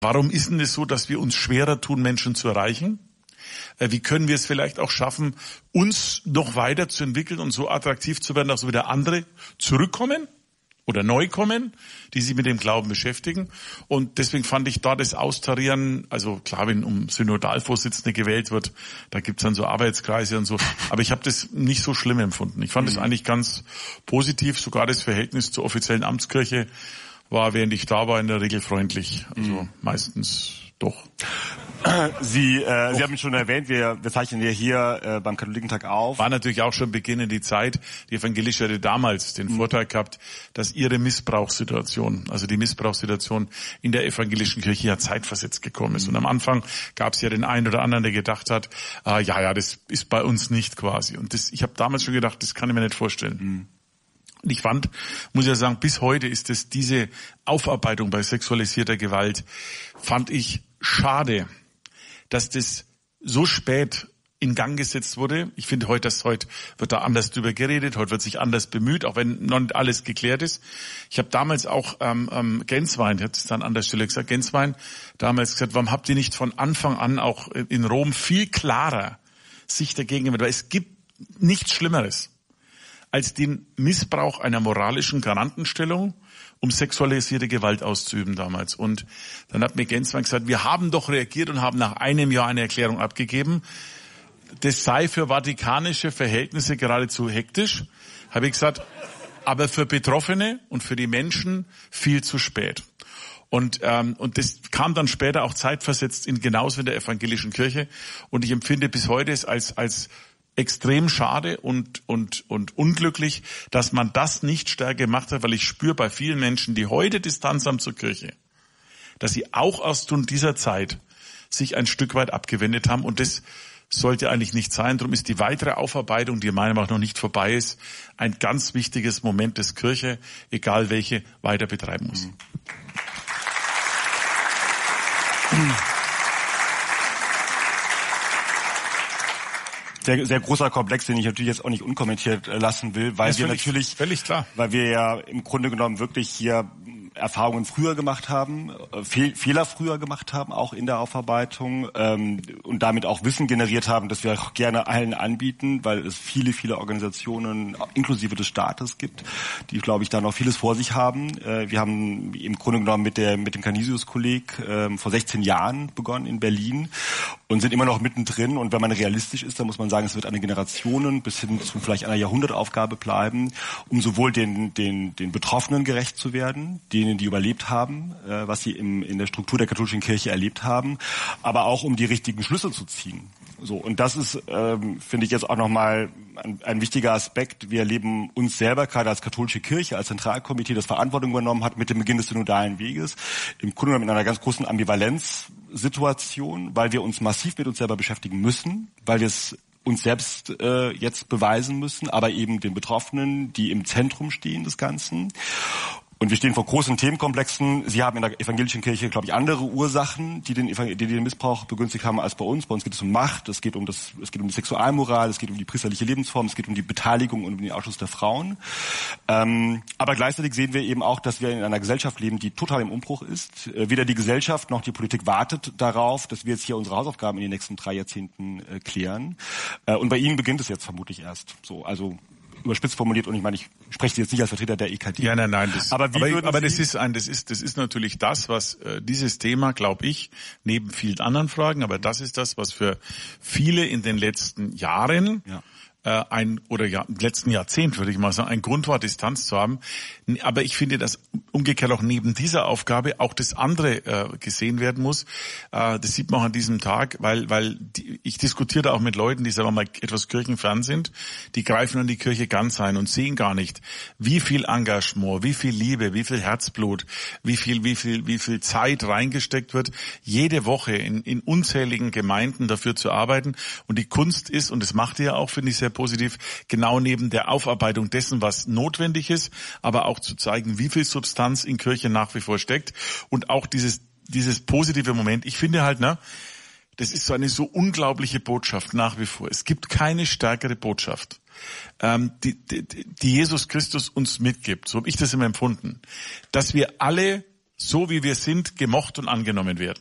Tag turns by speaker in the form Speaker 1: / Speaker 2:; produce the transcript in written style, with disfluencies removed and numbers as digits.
Speaker 1: Warum ist denn es so, dass wir uns schwerer tun, Menschen zu erreichen? Wie können wir es vielleicht auch schaffen, uns noch weiter zu entwickeln und so attraktiv zu werden, dass so wieder andere zurückkommen oder neu kommen, die sich mit dem Glauben beschäftigen? Und deswegen fand ich da das Austarieren, also klar, wenn um Synodalvorsitzende gewählt wird, da gibt's dann so Arbeitskreise und so, aber ich habe das nicht so schlimm empfunden. Ich fand es eigentlich ganz positiv, sogar das Verhältnis zur offiziellen Amtskirche war, während ich da war, in der Regel freundlich, also meistens doch.
Speaker 2: Sie haben schon erwähnt, wir zeichnen ja hier beim Katholikentag auf.
Speaker 1: War natürlich auch schon Beginn in die Zeit. Die Evangelische hatte damals den Vorteil gehabt, dass ihre Missbrauchssituation, also die Missbrauchssituation in der evangelischen Kirche ja zeitversetzt gekommen ist. Und am Anfang gab es ja den einen oder anderen, der gedacht hat, das ist bei uns nicht quasi. Und ich habe damals schon gedacht, das kann ich mir nicht vorstellen. Und ich fand, muss ja sagen, bis heute ist es diese Aufarbeitung bei sexualisierter Gewalt, fand ich schade, dass das so spät in Gang gesetzt wurde. Ich finde heute wird da anders drüber geredet, heute wird sich anders bemüht, auch wenn noch nicht alles geklärt ist. Ich habe damals auch Genswein, ich habe es dann an der Stelle gesagt, Genswein damals gesagt, warum habt ihr nicht von Anfang an auch in Rom viel klarer sich dagegen gewendet? Weil es gibt nichts Schlimmeres als den Missbrauch einer moralischen Garantenstellung, um sexualisierte Gewalt auszuüben damals. Und dann hat mir Genswein gesagt, wir haben doch reagiert und haben nach einem Jahr eine Erklärung abgegeben. Das sei für vatikanische Verhältnisse geradezu hektisch, habe ich gesagt, aber für Betroffene und für die Menschen viel zu spät. Und das kam dann später auch zeitversetzt genauso in der evangelischen Kirche. Und ich empfinde bis heute es als extrem schade und unglücklich, dass man das nicht stärker gemacht hat, weil ich spüre bei vielen Menschen, die heute Distanz haben zur Kirche, dass sie auch aus dieser Zeit sich ein Stück weit abgewendet haben, und das sollte eigentlich nicht sein. Darum ist die weitere Aufarbeitung, die meiner Meinung nach noch nicht vorbei ist, ein ganz wichtiges Moment, das Kirche, egal welche, weiter betreiben muss.
Speaker 2: Sehr, sehr großer Komplex, den ich natürlich jetzt auch nicht unkommentiert lassen will, weil wir natürlich,
Speaker 1: völlig klar,
Speaker 2: weil wir ja im Grunde genommen wirklich hier Erfahrungen früher gemacht haben, Fehler früher gemacht haben, auch in der Aufarbeitung, und damit auch Wissen generiert haben, das wir auch gerne allen anbieten, weil es viele, viele Organisationen, inklusive des Staates gibt, die, glaube ich, da noch vieles vor sich haben. Wir haben im Grunde genommen mit dem Canisius-Kolleg vor 16 Jahren begonnen in Berlin und sind immer noch mittendrin. Und wenn man realistisch ist, dann muss man sagen, es wird eine Generationen bis hin zu vielleicht einer Jahrhundertaufgabe bleiben, um sowohl den Betroffenen gerecht zu werden, denen, die überlebt haben, was sie in der Struktur der katholischen Kirche erlebt haben, aber auch um die richtigen Schlüsse zu ziehen. So, und das ist, finde ich jetzt auch nochmal ein wichtiger Aspekt. Wir erleben uns selber gerade als katholische Kirche, als Zentralkomitee, das Verantwortung übernommen hat mit dem Beginn des synodalen Weges, im Grunde genommen in einer ganz großen Ambivalenzsituation, weil wir uns massiv mit uns selber beschäftigen müssen, weil wir es uns selbst jetzt beweisen müssen, aber eben den Betroffenen, die im Zentrum stehen des Ganzen. Und wir stehen vor großen Themenkomplexen. Sie haben in der evangelischen Kirche, glaube ich, andere Ursachen, die den Missbrauch begünstigt haben als bei uns. Bei uns geht es um Macht, es geht um die Sexualmoral, es geht um die priesterliche Lebensform, es geht um die Beteiligung und um den Ausschuss der Frauen. Aber gleichzeitig sehen wir eben auch, dass wir in einer Gesellschaft leben, die total im Umbruch ist. Weder die Gesellschaft noch die Politik wartet darauf, dass wir jetzt hier unsere Hausaufgaben in den nächsten 3 Jahrzehnten klären. Und bei Ihnen beginnt es jetzt vermutlich erst. So, also überspitzt formuliert, und ich meine, ich spreche jetzt nicht als Vertreter der EKD.
Speaker 1: Ja, nein,
Speaker 2: aber
Speaker 1: das ist natürlich das, was dieses Thema, glaube ich, neben vielen anderen Fragen, aber das ist das, was für viele in den letzten Jahren im letzten Jahrzehnt, würde ich mal sagen, ein Grund war, Distanz zu haben. Aber ich finde, dass umgekehrt auch neben dieser Aufgabe auch das andere gesehen werden muss. Das sieht man auch an diesem Tag, weil ich diskutiere da auch mit Leuten, die sagen wir mal etwas kirchenfern sind, die greifen an die Kirche ganz ein und sehen gar nicht, wie viel Engagement, wie viel Liebe, wie viel Herzblut, wie viel Zeit reingesteckt wird, jede Woche in unzähligen Gemeinden dafür zu arbeiten. Und die Kunst ist, und das macht ihr ja auch, finde ich, sehr positiv, genau neben der Aufarbeitung dessen, was notwendig ist, aber auch zu zeigen, wie viel Substanz in Kirche nach wie vor steckt, und auch dieses positive Moment. Ich finde halt, das ist eine so unglaubliche Botschaft nach wie vor. Es gibt keine stärkere Botschaft, die Jesus Christus uns mitgibt, so habe ich das immer empfunden, dass wir alle so wie wir sind, gemocht und angenommen werden.